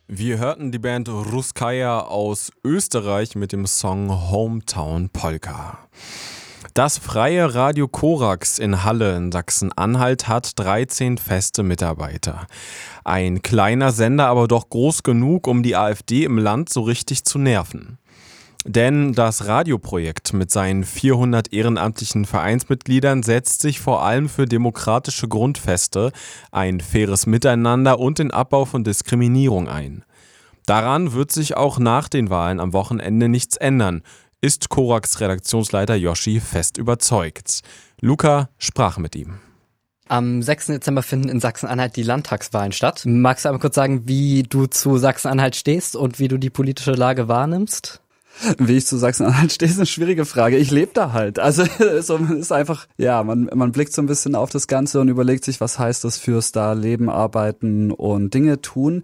Wir hörten die Band Ruskaya aus Österreich mit dem Song Hometown Polka. Das freie Radio Korax in Halle in Sachsen-Anhalt hat 13 feste Mitarbeiter. Ein kleiner Sender, aber doch groß genug, um die AfD im Land so richtig zu nerven. Denn das Radioprojekt mit seinen 400 ehrenamtlichen Vereinsmitgliedern setzt sich vor allem für demokratische Grundfeste, ein faires Miteinander und den Abbau von Diskriminierung ein. Daran wird sich auch nach den Wahlen am Wochenende nichts ändern, ist Korax Redaktionsleiter Yoshi fest überzeugt. Luca sprach mit ihm. Am 6. Dezember finden in Sachsen-Anhalt die Landtagswahlen statt. Magst du einmal kurz sagen, wie du zu Sachsen-Anhalt stehst und wie du die politische Lage wahrnimmst? Wie ich zu Sachsen-Anhalt stehe, ist eine schwierige Frage. Ich lebe da halt. Also so ist einfach, ja, man blickt so ein bisschen auf das Ganze und überlegt sich, was heißt das fürs da Leben, Arbeiten und Dinge tun.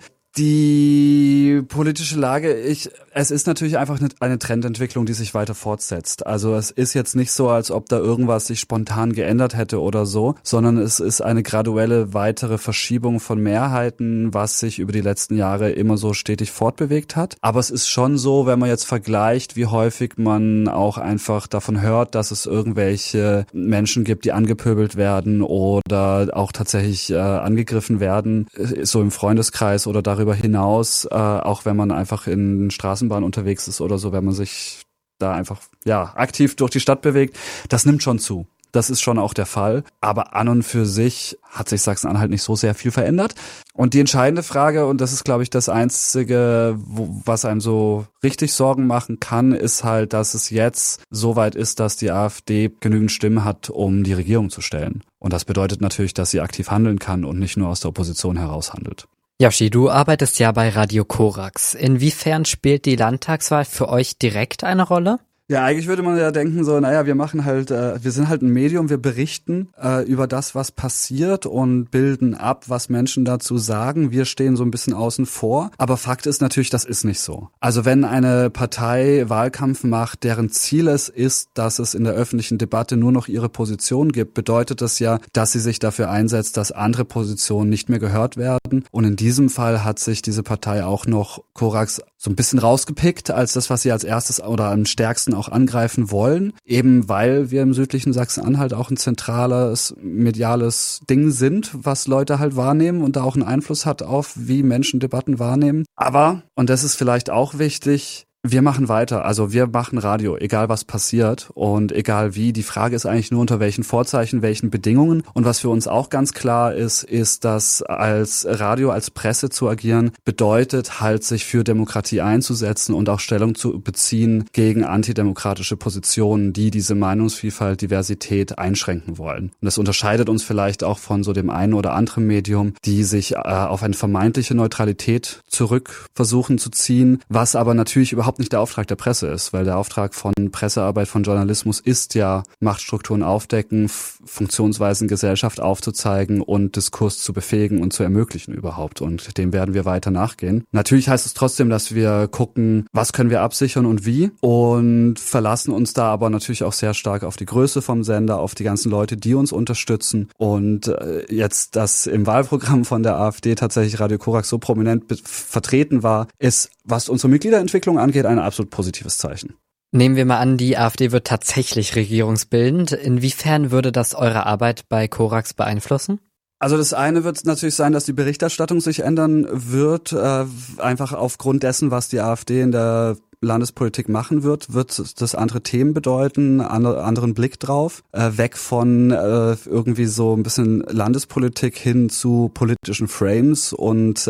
Die politische Lage, es ist natürlich einfach eine Trendentwicklung, die sich weiter fortsetzt. Also es ist jetzt nicht so, als ob da irgendwas sich spontan geändert hätte oder so, sondern es ist eine graduelle weitere Verschiebung von Mehrheiten, was sich über die letzten Jahre immer so stetig fortbewegt hat. Aber es ist schon so, wenn man jetzt vergleicht, wie häufig man auch einfach davon hört, dass es irgendwelche Menschen gibt, die angepöbelt werden oder auch tatsächlich angegriffen werden, so im Freundeskreis oder darüber hinaus, auch wenn man einfach in Straßenbahn unterwegs ist oder so, wenn man sich da einfach aktiv durch die Stadt bewegt, das nimmt schon zu. Das ist schon auch der Fall. Aber an und für sich hat sich Sachsen-Anhalt nicht so sehr viel verändert. Und die entscheidende Frage, und das ist, glaube ich, das Einzige, was einem so richtig Sorgen machen kann, ist halt, dass es jetzt so weit ist, dass die AfD genügend Stimmen hat, um die Regierung zu stellen. Und das bedeutet natürlich, dass sie aktiv handeln kann und nicht nur aus der Opposition heraus handelt. Yoshi, du arbeitest ja bei Radio Korax. Inwiefern spielt die Landtagswahl für euch direkt eine Rolle? Ja, eigentlich würde man ja denken so, wir machen halt, wir sind halt ein Medium, wir berichten über das, was passiert und bilden ab, was Menschen dazu sagen. Wir stehen so ein bisschen außen vor. Aber Fakt ist natürlich, das ist nicht so. Also wenn eine Partei Wahlkampf macht, deren Ziel es ist, dass es in der öffentlichen Debatte nur noch ihre Position gibt, bedeutet das ja, dass sie sich dafür einsetzt, dass andere Positionen nicht mehr gehört werden. Und in diesem Fall hat sich diese Partei auch noch Korax so ein bisschen rausgepickt als das, was sie als erstes oder am stärksten auch angreifen wollen, eben weil wir im südlichen Sachsen-Anhalt auch ein zentrales mediales Ding sind, was Leute halt wahrnehmen und da auch einen Einfluss hat auf, wie Menschen Debatten wahrnehmen. Aber, und das ist vielleicht auch wichtig, wir machen weiter, also wir machen Radio, egal was passiert und egal wie. Die Frage ist eigentlich nur, unter welchen Vorzeichen, welchen Bedingungen. Und was für uns auch ganz klar ist, dass als Radio, als Presse zu agieren, bedeutet halt, sich für Demokratie einzusetzen und auch Stellung zu beziehen gegen antidemokratische Positionen, die diese Meinungsvielfalt, Diversität einschränken wollen. Und das unterscheidet uns vielleicht auch von so dem einen oder anderen Medium, die sich auf eine vermeintliche Neutralität zurück versuchen zu ziehen, was aber natürlich überhaupt nicht der Auftrag der Presse ist, weil der Auftrag von Pressearbeit, von Journalismus ist ja, Machtstrukturen aufdecken, Funktionsweisen Gesellschaft aufzuzeigen und Diskurs zu befähigen und zu ermöglichen überhaupt. Und dem werden wir weiter nachgehen. Natürlich heißt es trotzdem, dass wir gucken, was können wir absichern und wie, und verlassen uns da aber natürlich auch sehr stark auf die Größe vom Sender, auf die ganzen Leute, die uns unterstützen. Und jetzt, dass im Wahlprogramm von der AfD tatsächlich Radio Korax so prominent vertreten war, ist, was unsere Mitgliederentwicklung angeht, ein absolut positives Zeichen. Nehmen wir mal an, die AfD wird tatsächlich regierungsbildend. Inwiefern würde das eure Arbeit bei Korax beeinflussen? Also das eine wird natürlich sein, dass die Berichterstattung sich ändern wird, einfach aufgrund dessen, was die AfD in der Landespolitik machen wird das andere Themen bedeuten, anderen Blick drauf, weg von irgendwie so ein bisschen Landespolitik hin zu politischen Frames und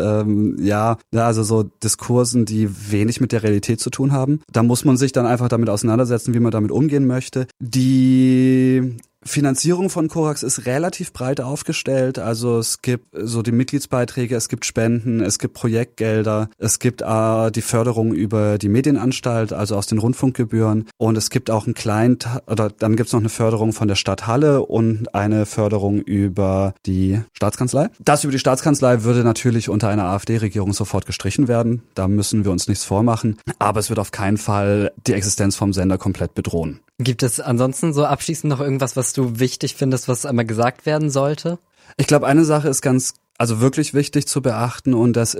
also so Diskursen, die wenig mit der Realität zu tun haben. Da muss man sich dann einfach damit auseinandersetzen, wie man damit umgehen möchte. Die Finanzierung von Korax ist relativ breit aufgestellt, also es gibt so die Mitgliedsbeiträge, es gibt Spenden, es gibt Projektgelder, es gibt die Förderung über die Medienanstalt, also aus den Rundfunkgebühren, und es gibt auch dann gibt's noch eine Förderung von der Stadt Halle und eine Förderung über die Staatskanzlei. Das über die Staatskanzlei würde natürlich unter einer AfD-Regierung sofort gestrichen werden, da müssen wir uns nichts vormachen, aber es wird auf keinen Fall die Existenz vom Sender komplett bedrohen. Gibt es ansonsten so abschließend noch irgendwas, was du wichtig findest, was einmal gesagt werden sollte? Ich glaube, eine Sache ist wirklich wichtig zu beachten, und das ist,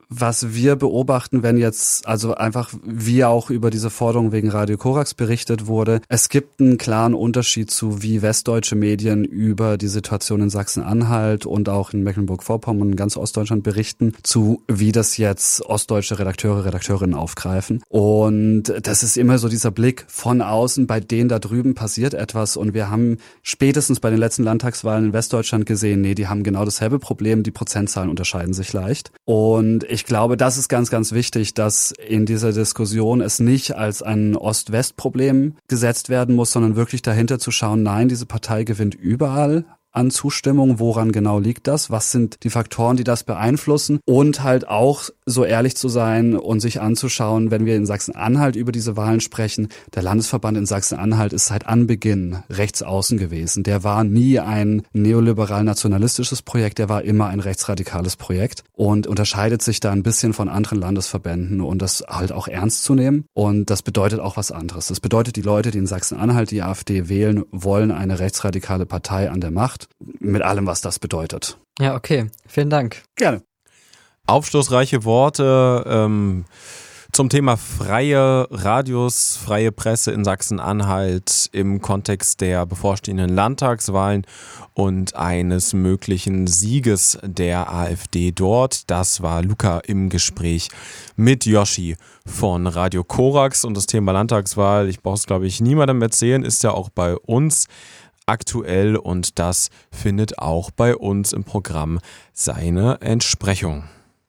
was wir beobachten, wenn jetzt, also einfach wie auch über diese Forderung wegen Radio Korax berichtet wurde, es gibt einen klaren Unterschied zu, wie westdeutsche Medien über die Situation in Sachsen-Anhalt und auch in Mecklenburg-Vorpommern und ganz Ostdeutschland berichten, zu wie das jetzt ostdeutsche Redakteurinnen aufgreifen. Und das ist immer so dieser Blick von außen, bei denen da drüben passiert etwas, und wir haben spätestens bei den letzten Landtagswahlen in Westdeutschland gesehen, nee, die haben genau dasselbe Problem, die Prozentzahlen unterscheiden sich leicht. Und ich glaube, das ist ganz, ganz wichtig, dass in dieser Diskussion es nicht als ein Ost-West-Problem gesetzt werden muss, sondern wirklich dahinter zu schauen, nein, diese Partei gewinnt überall an Zustimmung, woran genau liegt das, was sind die Faktoren, die das beeinflussen, und halt auch so ehrlich zu sein und sich anzuschauen, wenn wir in Sachsen-Anhalt über diese Wahlen sprechen, der Landesverband in Sachsen-Anhalt ist seit Anbeginn rechts außen gewesen. Der war nie ein neoliberal-nationalistisches Projekt, der war immer ein rechtsradikales Projekt und unterscheidet sich da ein bisschen von anderen Landesverbänden, und das halt auch ernst zu nehmen, und das bedeutet auch was anderes. Das bedeutet, die Leute, die in Sachsen-Anhalt die AfD wählen, wollen eine rechtsradikale Partei an der Macht, mit allem, was das bedeutet. Ja, okay. Vielen Dank. Gerne. Aufschlussreiche Worte zum Thema freie Radios, freie Presse in Sachsen-Anhalt im Kontext der bevorstehenden Landtagswahlen und eines möglichen Sieges der AfD dort. Das war Luca im Gespräch mit Yoshi von Radio Korax, und das Thema Landtagswahl, ich brauche es glaube ich niemandem erzählen, ist ja auch bei uns aktuell, und das findet auch bei uns im Programm seine Entsprechung.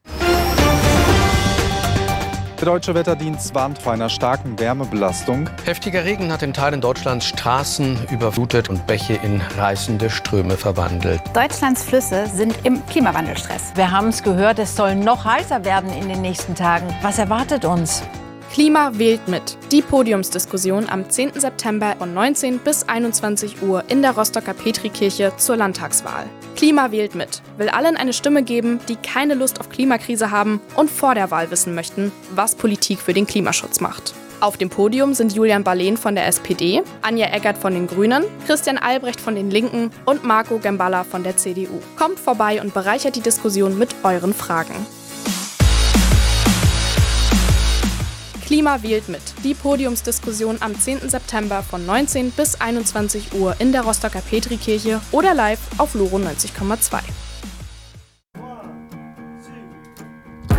Der Deutsche Wetterdienst warnt vor einer starken Wärmebelastung. Heftiger Regen hat in Teilen Deutschlands Straßen überflutet und Bäche in reißende Ströme verwandelt. Deutschlands Flüsse sind im Klimawandelstress. Wir haben es gehört, es soll noch heißer werden in den nächsten Tagen. Was erwartet uns? Klima wählt mit. Die Podiumsdiskussion am 10. September von 19 bis 21 Uhr in der Rostocker Petrikirche zur Landtagswahl. Klima wählt mit will allen eine Stimme geben, die keine Lust auf Klimakrise haben und vor der Wahl wissen möchten, was Politik für den Klimaschutz macht. Auf dem Podium sind Julian Barlehn von der SPD, Anja Eggert von den Grünen, Christian Albrecht von den Linken und Marco Gemballa von der CDU. Kommt vorbei und bereichert die Diskussion mit euren Fragen. Klima wählt mit. Die Podiumsdiskussion am 10. September von 19 bis 21 Uhr in der Rostocker Petrikirche oder live auf Loro 90,2.